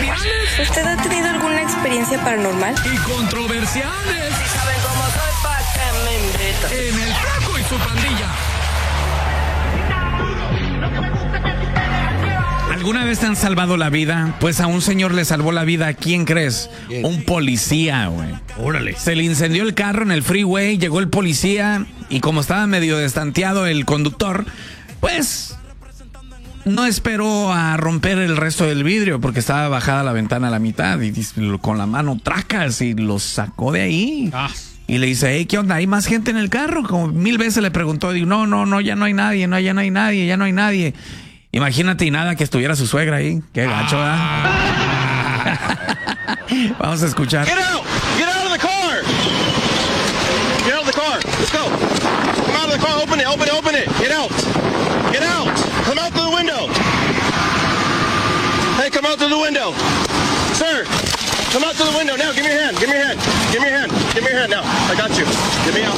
virales. ¿Usted ha tenido alguna experiencia paranormal? Y controversiales. Si saben cómo soy, ¿pa' qué me invitan? En el Flaco y su pandilla. ¿Alguna vez te han salvado la vida? Pues a un señor le salvó la vida. ¿Quién crees? ¿Quién? Un policía, güey. Órale. Se le incendió el carro en el freeway, llegó el policía y como estaba medio destanteado el conductor, pues no esperó a romper el resto del vidrio porque estaba bajada la ventana a la mitad y con la mano tracas y lo sacó de ahí. Y le dice, hey, ¿qué onda? ¿Hay más gente en el carro? Como 1000 veces le preguntó. Digo, no, ya no hay nadie, ya no hay nadie. Imagínate y nada que estuviera su suegra ahí. Qué gacho, ¿verdad? Vamos a escuchar. Get out! Get out of the car! Get out of the car! Let's go! Come out of the car! Open it! Get out! Get out! Come out through the window! Hey, come out through the window! Sir! Come out through the window now! Give me your hand! Give me your hand now! I got you! Get me out!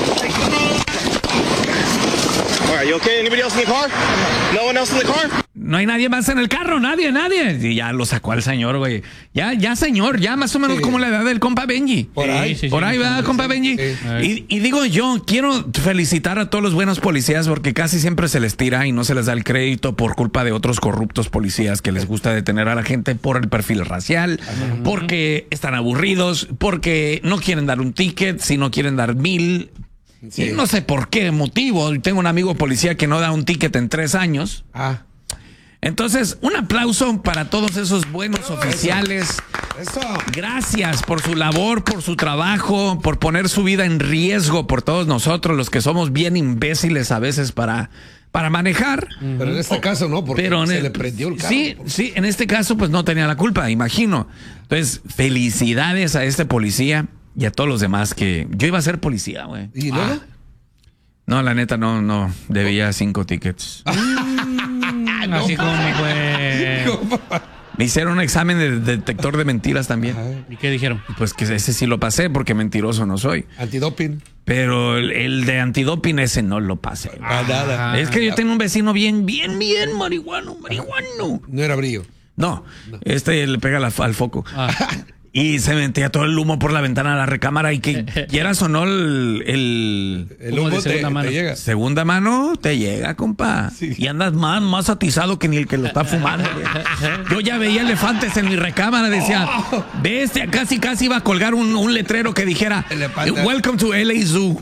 Alright, you okay? Anybody else in the car? No one else in the car? No hay nadie más en el carro, nadie. Y ya lo sacó al señor, güey. Ya señor, ya más o menos como la edad del compa Benji. Por ahí. Por ahí, ¿verdad, compa Benji? Y digo yo, quiero felicitar a todos los buenos policías porque casi siempre se les tira y no se les da el crédito por culpa de otros corruptos policías que les gusta detener a la gente por el perfil racial, porque están aburridos, porque no quieren dar un ticket, si no quieren dar 1000. Sí. Y no sé por qué motivo. Tengo un amigo policía que no da un ticket en 3 años. Entonces, un aplauso para todos esos buenos oficiales. Eso. Gracias por su labor, por su trabajo, por poner su vida en riesgo por todos nosotros, los que somos bien imbéciles a veces para manejar. Pero en este caso no, porque se le prendió el carro. Sí, en este caso pues no tenía la culpa, imagino. Entonces, felicidades a este policía y a todos los demás que... Yo iba a ser policía, güey. ¿Y luego? No, la neta, no. Debía 5 tickets. Así como fue. Me hicieron un examen de detector de mentiras también. ¿Y qué dijeron? Pues que ese sí lo pasé porque mentiroso no soy. Antidoping. Pero el de antidoping ese no lo pasé. Nada. Es que yo tengo un vecino bien marihuano. No era Brillo. No, le pega al foco. Y se metía todo el humo por la ventana de la recámara y que quieras o no el humo de segunda mano. Te llega. Segunda mano te llega, compa. Sí. Y andas más atizado que ni el que lo está fumando. Yo ya veía elefantes en mi recámara, decía, bestia, casi iba a colgar un letrero que dijera, Welcome to LA Zoo.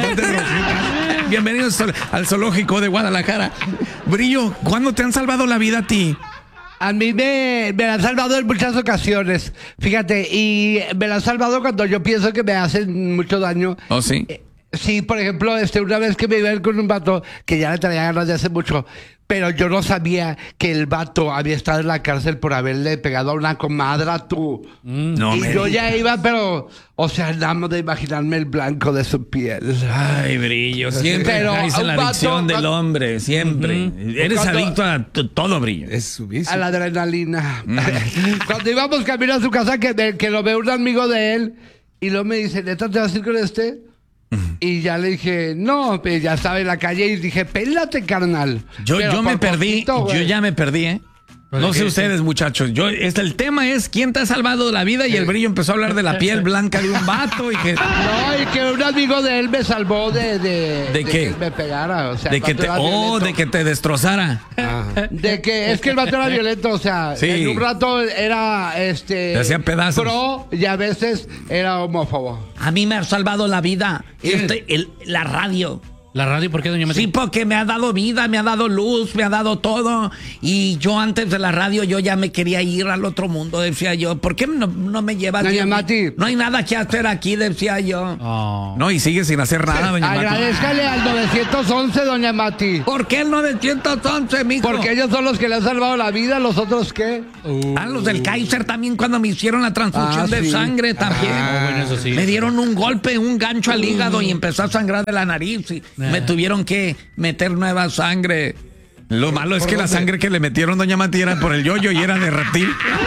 Bienvenidos al zoológico de Guadalajara. Brillo, ¿cuándo te han salvado la vida a ti? A mí me la han salvado en muchas ocasiones, fíjate, y me la han salvado cuando yo pienso que me hacen mucho daño. ¿Oh, sí? Sí, por ejemplo, una vez que me iba a ir con un vato que ya le traía ganas de hace mucho, pero yo no sabía que el vato había estado en la cárcel por haberle pegado a una comadre, tú. No, y yo ya iba, pero, o sea, nada más de imaginarme el blanco de su piel. Ay, Brillo, siempre caes en la adicción del hombre, siempre. Eres adicto a todo, Brillo. Es su vicio. A la adrenalina. Cuando íbamos camino a su casa, que lo ve un amigo de él, y luego me dice, ¿neta te vas a ir con este? Y ya le dije, no, pues ya estaba en la calle y dije, pélate, carnal. Yo me perdí, yo ya me perdí, ¿eh? No sé ustedes, muchachos. El tema es quién te ha salvado la vida y el Brillo empezó a hablar de la piel blanca de un vato y que... No, y que un amigo de él me salvó de qué? Que me pegara, o sea, de que te destrozara. De que es que el vato era violento, o sea, sí. En un rato era te hacía pedazos. Pro y a veces era homófobo. A mí me ha salvado la vida la radio. ¿La radio por qué, doña Mati? Sí, porque me ha dado vida, me ha dado luz, me ha dado todo. Y yo antes de la radio yo ya me quería ir al otro mundo, decía yo. ¿Por qué no me llevas? Doña Mati. No hay nada que hacer aquí, decía yo. Oh. No, y sigue sin hacer nada, doña Mati. Agradezcale al 911, doña Mati. ¿Por qué el 911, mijo? Porque ellos son los que le han salvado la vida, ¿los otros qué? Los del Kaiser también cuando me hicieron la transfusión de sangre también. Bueno, eso sí. Me dieron un golpe, un gancho al hígado y empezó a sangrar de la nariz y me tuvieron que meter nueva sangre. Lo malo es que la sangre que le metieron, doña Mati, era por el yoyo y era de reptil.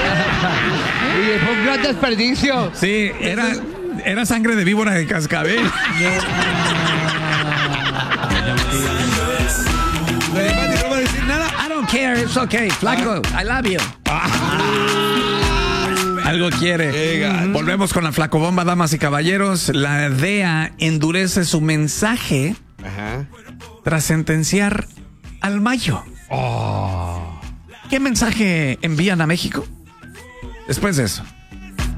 Y fue un gran desperdicio. Sí, era sangre de víbora de cascabel. Doña Mati no va a decir nada. I don't care, it's okay. Flaco, I love you. Algo quiere. Volvemos con la flacobomba, damas y caballeros. La DEA endurece su mensaje tras sentenciar al Mayo. ¿Qué mensaje envían a México? Después de eso.